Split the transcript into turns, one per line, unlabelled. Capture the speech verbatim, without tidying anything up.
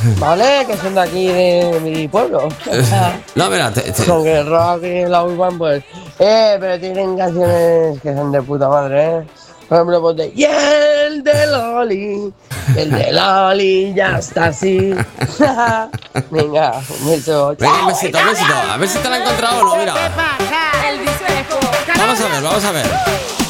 ¿vale? Que son de aquí de mi pueblo.
No, mira, te, te...
Son que el rock y la urban, pues. Eh, pero tienen canciones que son de puta madre, ¿eh? Por ejemplo, pues de. Y el de Loli. El de Loli ya está así. Venga, un beso.
Venga, un besito, un besito. A ver si te la he encontrado o no, mira.
El disco.
Vamos a ver, vamos a ver.